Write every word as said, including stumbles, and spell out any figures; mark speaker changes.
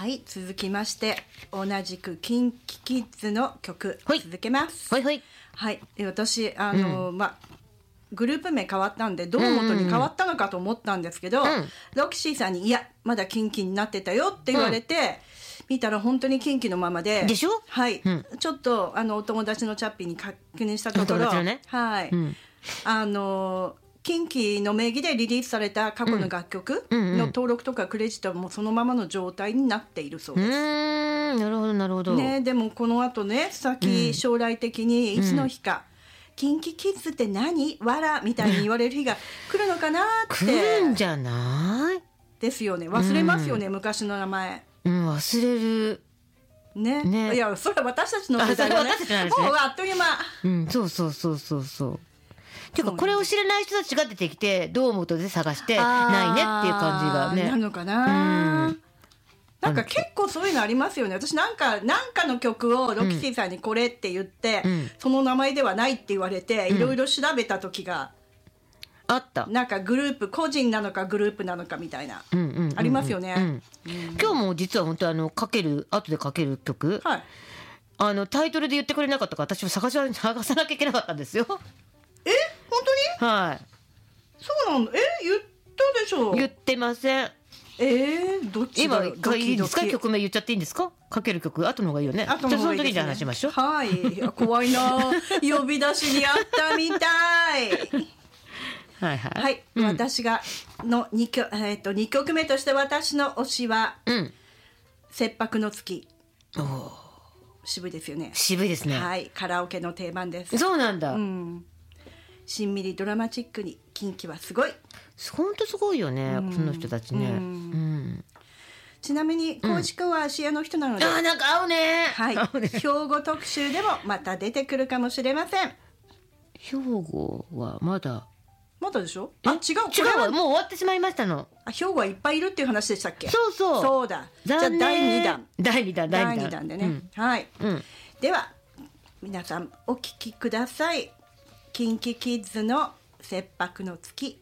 Speaker 1: はい、続きまして同じくキンキキッズの曲続けます。
Speaker 2: はいはい、
Speaker 1: はい、私あの、うん、まあグループ名変わったんで堂本に変わったのかと思ったんですけど、うん、ロキシーさんにいやまだキンキになってたよって言われて、うん、見たら本当にキンキのままで
Speaker 2: でしょ。
Speaker 1: はい、うん、ちょっとあのお友達のチャッピーに確認したところ、ね、はい、うん、あのキンキの名義でリリースされた過去の楽曲の登録とかクレジットもそのままの状態になっているそうです。
Speaker 2: うーん、なるほどなるほど、
Speaker 1: ね、でもこの後ね先将来的にいつの日か、うん、キンキキッズって何わらみたいに言われる日が来るのかなって
Speaker 2: 来るんじゃない
Speaker 1: ですよね。忘れますよね、うん、昔の名前、
Speaker 2: うん、忘れる
Speaker 1: ね。ね、いやそれは私たちの世代だね。もうあっという間、
Speaker 2: うん、そうそうそうそうそうていうかこれを知らない人たちが出てきてどう思うとで探してないねっていう感じがね
Speaker 1: なるのかな、うん、なんか結構そういうのありますよね。私なんかなんかの曲をロキシーさんにこれって言って、うん、その名前ではないって言われていろいろ調べた時が
Speaker 2: あった。
Speaker 1: なんかグループ個人なのかグループなのかみたいな、うんうんうんうん、ありますよね、うんうん、
Speaker 2: 今日も実は本当あのかける後でかける曲、はい、あのタイトルで言ってくれなかったから私も探し探さなきゃいけなかったんですよ。
Speaker 1: え本当に？
Speaker 2: はい。
Speaker 1: そうなんだ。え言ったでしょ。
Speaker 2: 言ってません。
Speaker 1: えー、どっちだろう。
Speaker 2: 今いいですか？曲名言っちゃっていいんですか？かける曲後の方がいいよね。
Speaker 1: 後の方がいいですね。じゃあその時に話しましょう。はい。怖いな。呼び出しにあったみたい。はいはい。はい。うん、私がの二曲えっ、ー、と二曲目として私の推しは、うん、切迫の月。おー。渋いですよね。
Speaker 2: 渋いですね。
Speaker 1: はい。カラオケの定番です。
Speaker 2: そうなんだ。
Speaker 1: うん。しんみりドラマチックにキンキはすごい。
Speaker 2: 本当すごいよね、うん、この人たちね、うんうん、
Speaker 1: ちなみに浩司君は芦屋の人なので、
Speaker 2: うん、あなんか合うね、
Speaker 1: はい、
Speaker 2: 合うね。
Speaker 1: 兵庫特集でもまた出てくるかもしれません。
Speaker 2: 兵庫はまだ
Speaker 1: まだでしょ。あ違う
Speaker 2: 違うわ、もう終わってしまいましたの。
Speaker 1: あ兵庫はいっぱいいるっていう話でしたっけ。
Speaker 2: そうそう
Speaker 1: そうだ。じゃあだいにだん
Speaker 2: だいにだん
Speaker 1: だいにだんでね、うん、はい、うん、では皆さんお聞きください。キンキキッズの切迫の月。